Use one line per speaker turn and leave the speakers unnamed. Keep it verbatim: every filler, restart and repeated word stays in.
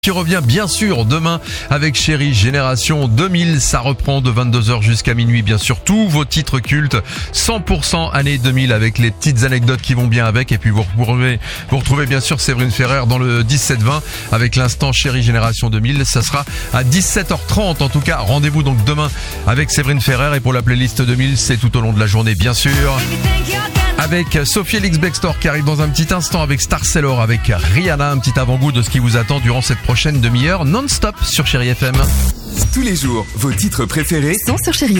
Qui revient bien sûr demain avec Chérie Génération deux mille, ça reprend de vingt-deux heures jusqu'à minuit, bien sûr tous vos titres cultes, cent pour cent année deux mille avec les petites anecdotes qui vont bien avec, et puis vous retrouvez, vous retrouvez bien sûr Séverine Ferrer dans le dix-sept vingt avec l'instant Chérie Génération deux mille, ça sera à dix-sept heures trente en tout cas, rendez-vous donc demain avec Séverine Ferrer, et pour la playlist deux mille c'est tout au long de la journée bien sûr. Avec Sophie Elix Bextor qui arrive dans un petit instant avec Star Sailor, avec Rihanna, un petit avant-goût de ce qui vous attend durant cette prochaine demi-heure non-stop sur Chérie F M.
Tous les jours, vos titres préférés
sont sur Chérie.